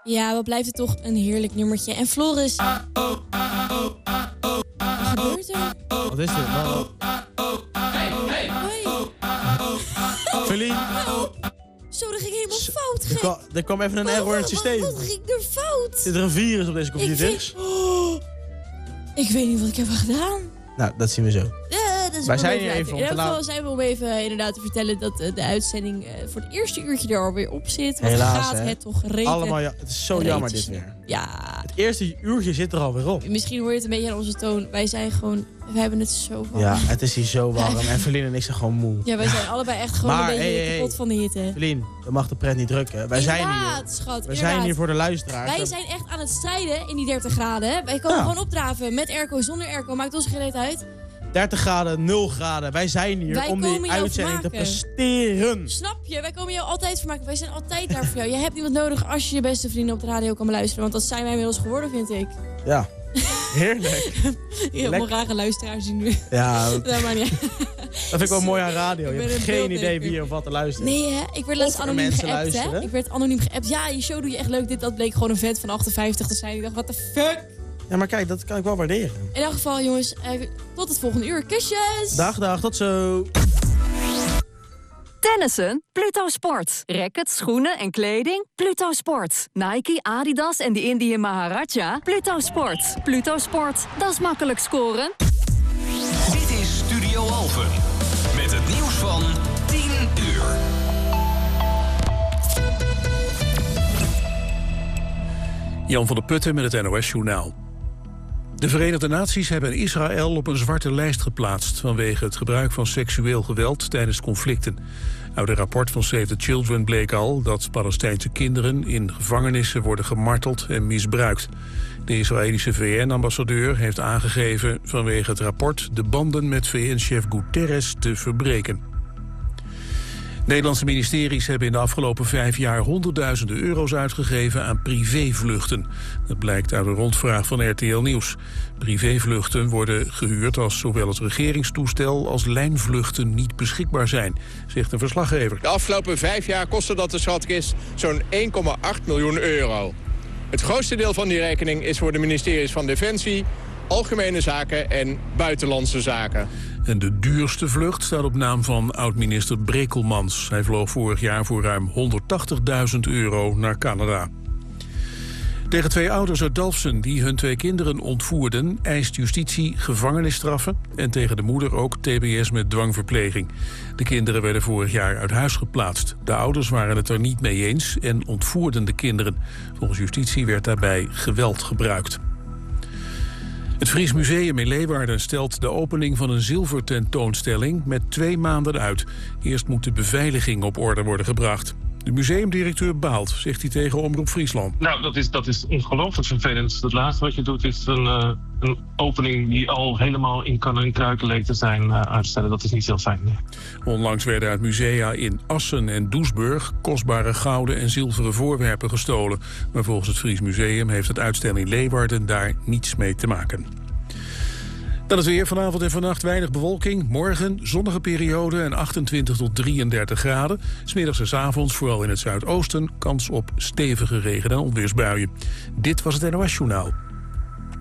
Ja, wat blijft het toch een heerlijk nummertje. En Floris... Wat gebeurt er? Wat is dit? Hoi. Feline. Zo, dat ging helemaal fout, gek. Er kwam even een error in het systeem. Wat ging er fout? Zit er een virus op deze computer? Ik weet niet wat ik heb gedaan. Nou, dat zien we zo. Wij zijn hier even om te laten. Zijn we om even inderdaad te vertellen dat de uitzending voor het eerste uurtje er alweer op zit. Want helaas, gaat het toch reten. Allemaal, het is zo jammer dit weer. Ja. Het eerste uurtje zit er alweer op. Misschien hoor je het een beetje aan onze toon. Wij hebben het zo warm. Ja, het is hier zo warm. En Feline en ik zijn gewoon moe. Ja, wij zijn allebei echt gewoon een beetje kapot van de hitte. Feline, dat mag de pret niet drukken. Wij zijn hier. Schat, we zijn hier voor de luisteraars. Wij zijn echt aan het strijden in die 30 graden. Wij komen gewoon opdraven met airco, zonder airco. Maakt ons geen reet uit. 30 graden, 0 graden. Wij zijn hier om die uitzending te presteren. Snap je? Wij komen jou altijd vermaken. Wij zijn altijd daar voor jou. Je hebt niemand nodig als je je beste vrienden op de radio kan beluisteren. Want dat zijn wij inmiddels geworden, vind ik. Ja. Heerlijk. Je hebt nog rare luisteraars zien nu. Ja. Maar niet. Dat vind ik wel mooi aan radio. Je hebt geen idee wie of wat te luisteren. Nee, hè? Ik werd laatst anoniem geappt, hè? Ik werd anoniem geappt. Ja, je show doe je echt leuk. Dat bleek gewoon een vent van 58 te zijn. Ik dacht, what the fuck? Ja, maar kijk, dat kan ik wel waarderen. In elk geval, jongens, tot het volgende uur. Kusjes! Dag, tot zo! Tennissen? Pluto Sport. Rackets, schoenen en kleding? Pluto Sport. Nike, Adidas en de Indië Maharaja? Pluto Sport. Pluto Sport. Dat is makkelijk scoren. Dit is Studio Alphen. Met het nieuws van 10 uur. Jan van der Putten met het NOS-journaal. De Verenigde Naties hebben Israël op een zwarte lijst geplaatst vanwege het gebruik van seksueel geweld tijdens conflicten. Uit een rapport van Save the Children bleek al dat Palestijnse kinderen in gevangenissen worden gemarteld en misbruikt. De Israëlische VN-ambassadeur heeft aangegeven vanwege het rapport de banden met VN-chef Guterres te verbreken. Nederlandse ministeries hebben in de afgelopen 5 jaar honderdduizenden euro's uitgegeven aan privévluchten. Dat blijkt uit een rondvraag van RTL Nieuws. Privévluchten worden gehuurd als zowel het regeringstoestel als lijnvluchten niet beschikbaar zijn, zegt een verslaggever. De afgelopen 5 jaar kostte dat de schatkist zo'n 1,8 miljoen euro. Het grootste deel van die rekening is voor de ministeries van Defensie, Algemene Zaken en Buitenlandse Zaken. En de duurste vlucht staat op naam van oud-minister Brekelmans. Hij vloog vorig jaar voor ruim 180.000 euro naar Canada. Tegen 2 ouders uit Dalfsen die hun 2 kinderen ontvoerden, eist justitie gevangenisstraffen en tegen de moeder ook TBS met dwangverpleging. De kinderen werden vorig jaar uit huis geplaatst. De ouders waren het er niet mee eens en ontvoerden de kinderen. Volgens justitie werd daarbij geweld gebruikt. Het Fries Museum in Leeuwarden stelt de opening van een zilvertentoonstelling met 2 maanden uit. Eerst moet de beveiliging op orde worden gebracht. De museumdirecteur baalt, zegt hij tegen Omroep Friesland. Nou, dat is ongelooflijk vervelend. Het laatste wat je doet is een opening die al helemaal in kan en kruiken leek te zijn uitstellen. Dat is niet heel fijn. Nee. Onlangs werden uit musea in Assen en Doesburg kostbare gouden en zilveren voorwerpen gestolen. Maar volgens het Fries Museum heeft het uitstel in Leeuwarden daar niets mee te maken. Dan het weer, vanavond en vannacht weinig bewolking. Morgen zonnige periode en 28 tot 33 graden. 's Middags en 's avonds, vooral in het zuidoosten, kans op stevige regen- en onweersbuien. Dit was het NOS Journaal.